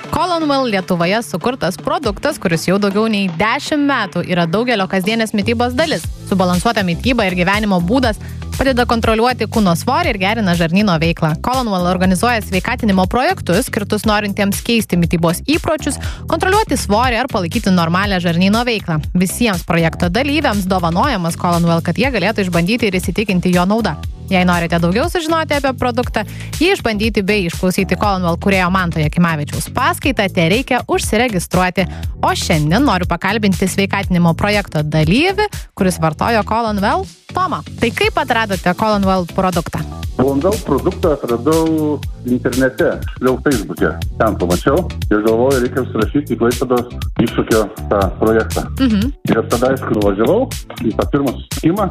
Colonwell Lietuvoje sukurtas produktas, kuris jau daugiau nei 10 metų yra daugelio kasdienės mitybos dalis. Subalansuota mityba ir gyvenimo būdas padeda kontroliuoti kūno svorį ir gerina žarnyno veiklą. Colonwell organizuoja sveikatinimo projektus, skirtus norintiems keisti mitybos įpročius, kontroliuoti svorį ar palaikyti normalią žarnyno veiklą. Visiems projekto dalyviams dovanojamas Colonwell, kad jie galėtų išbandyti ir įsitikinti jo naudą. Jei norite daugiau sužinoti apie produktą, jį išbandyti bei išklausyti Colonwell kūrėjo Manto Jakimavičiaus paskaitą, reikia užsiregistruoti. O šiandien noriu pakalbinti sveikatinimo projekto dalyvį, kuris vartojo Colonwell, Tomą. Tai kaip atradote Colonwell produktą? Colonwell produktą atradau internete, jau Facebook'e. Ten pamačiau ir galvoju, reikia užsirašyti į Klaipėdos iššūkio tą projektą. Ir tada, aišku, nuvažiavau į tą pirmą susitikimą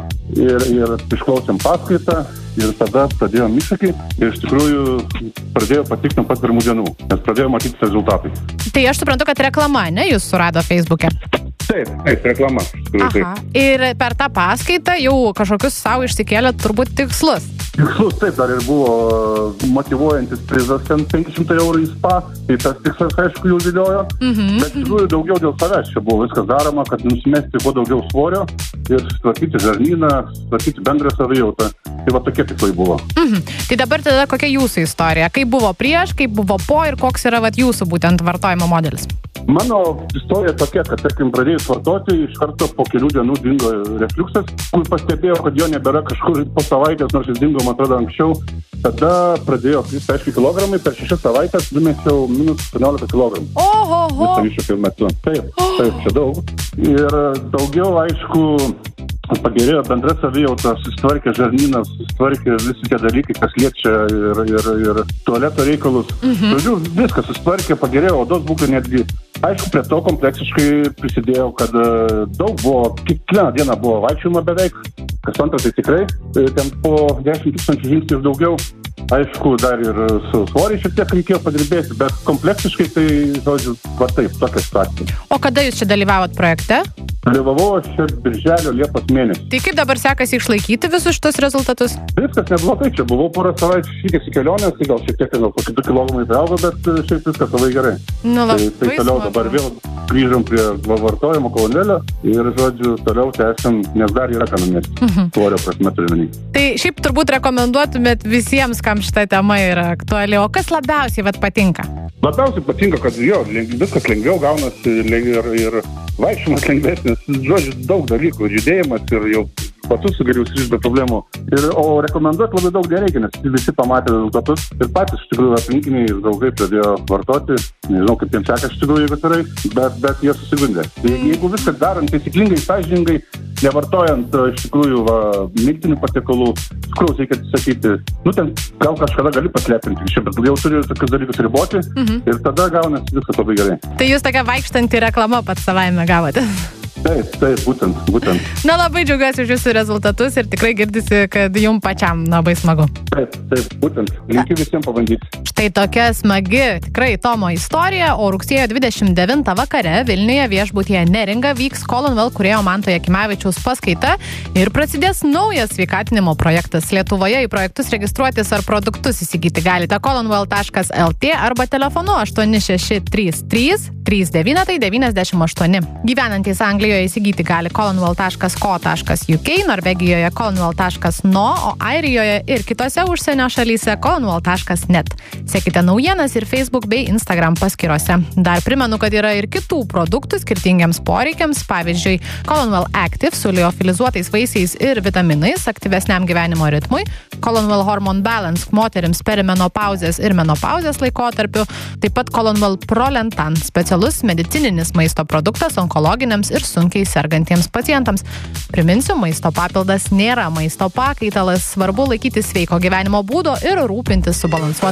ir išklausėm paskaitą ir tada pradėjom iššūkį ir iš tikrųjų pradėjo patikti nuo pat pirmų dienų, nes pradėjo matyti rezultatai. Tai aš suprantu, kad reklama, ne, jūs surado Facebook'e? Taip, reklama. Aha. Ir per tą paskaitą jau kažkokius savo išsikėlė turbūt tikslus. Tikslus, taip, dar ir buvo motyvuojantis prizas, ten 500 eurų į spa, tai tas tikslas, aišku, jau viliojo, bet iš tikrųjų daugiau dėl savęs čia buvo viskas daroma, kad nusimesti kuo daugiau svorio ir sutvarkyti žarnyną, sutvarkyti bendrą savijautą. Tai va tokie tikslai buvo. Tai dabar tada kokia jūsų istorija? Kaip buvo prieš, kaip buvo po ir koks yra jūsų būtent vartojimo modelis? Mano istorija tokia, kad, tarkim, pradėjus vartoti, iš karto po kelių dienų dingo refliuksas, kur pastebėjau, kad jo nebėra kažkur po savaitės, nors jis dingo, man atrodo, anksčiau. Tada pradėjo kristi, aišku, kilogramai, per 6 savaitės numečiau minus 18 kilogramų. Oho! Visą iššūkio metu. Taip, čia daug. Ir daugiau, aišku, pagerėjo bendra savijauta, susitvarkė žarnynas, susitvarkė visi tie dalykai, kas liečia ir tualeto reikalus. Žodžiu, viskas susitvarkė, pagerėjo odos būklė netgi. Aišku, prie to kompleksiškai prisidėjau, kad daug buvo, kiekvieną dieną buvo vaikščiojama beveik, kas antrą tai tikrai, ten po 10 000 žingsnių ir daugiau. Aišku, dar ir su svoriai šiek tiek reikėjo padirbėti, bet kompleksiškai tai, žodžiu, va taip, tokia situacija. O kada jūs čia dalyvavot projekte? Dalyvavau aš birželio Liepos mėnesį. Tai kaip dabar sekasi išlaikyti visus šitus rezultatus? Viskas neblogai, čia buvau porą savaičių išvykęs į kelionės, tai gal šiek tiek po 2 kilogramai priaugo, bet šiaip viskas labai gerai. Nu, labai tai toliau dabar vėl grįžom prie vartojimo Colonwell'o ir, žodžiu, toliau tęsim, nes dar yra ką numesti. Svorio prasme turiu. Tai šiaip turbūt rekomenduotumėt visiems, kam šita tema yra aktuali. O kas labiausiai patinka? Labiausiai patinka, kad jo, viskas lengviau gaunasi ir vaikščiojimas lengvesnis, žodžiu, daug dalykų, judėjimas ir jau patus geriau sugrįžti be problemų. O rekomenduoti labai daug nereikia, nes visi pamatė rezultatus ir patys, iš tikrųjų, aplinkiniai ir draugai pradėjo vartoti. Nežinau, kaip jiems sekasi iš tikrųjų, jeigu atvirai, bet jie susigundė. Jeigu viską darant taisyklingai, sąžiningai, nevartojant iš tikrųjų miltinių patiekalų, cukraus reikia atsisakyti. Ten gal kažkada gali paslepinti, bet jau turi tokius dalykus riboti ir tada gaunasi viskas labai gerai. Tai jūs tokia vaikštanti reklama pats savaime gavote? Taip, būtent. Na, labai džiaugiuosi už jūsų rezultatus ir tikrai girdisi, kad jums pačiam labai smagu. Taip, būtent. Linkiu visiems pabandyti. Štai tokia smagi, tikrai Tomo istorija, o rugsėjo 29 vakare Vilniuje viešbutyje Neringa vyks Colonwell kūrėjo Manto Jakimavičiaus paskaita ir prasidės naujas sveikatinimo projektas. Lietuvoje į projektus registruotis ar produktus įsigyti galite colonwell.lt arba telefonu 8633 3998. Gyvenantys Anglijoje įsigyti gali colonwell.co.uk, Norvegijoje colonwell.no, o Airijoje ir kitose užsienio šalyse colonwell.net. Sekite naujienas ir Facebook bei Instagram paskyrose. Dar primenu, kad yra ir kitų produktų skirtingiams poreikiams, pavyzdžiui, Colonwell Active su liofilizuotais vaisiais ir vitaminais aktyvesniam gyvenimo ritmui, Colonwell Hormone Balance moterims perimenopauzės ir menopauzės laikotarpiu, taip pat Colonwell Prolentan specialus medicininis maisto produktas onkologiniams ir sunkiai sergantiems pacientams. Priminsiu, maisto papildas nėra maisto pakaitalas, svarbu laikytis sveiko gyvenimo būdo ir rūpintis subalansuotą